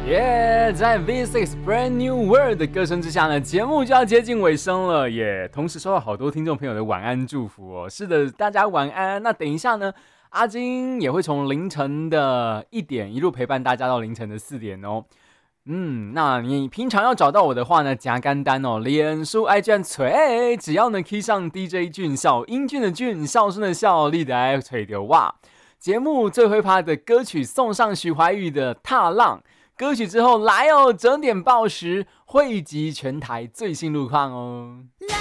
耶、在 V6 Brand New World 的歌声之下呢，节目就要接近尾声了耶。同时收到好多听众朋友的晚安祝福哦。是的，大家晚安。那等一下呢，阿金也会从凌晨的1点一路陪伴大家到凌晨的4点哦。那你平常要找到我的话呢，加干单哦，脸书 IG 找，只要能 key 上 DJ 俊孝，英俊的俊，孝顺的孝，力的爱吹的哇。节目最会趴的歌曲送上许怀宇的《踏浪》。歌曲之后来哦，整点报时汇集全台最新路况哦。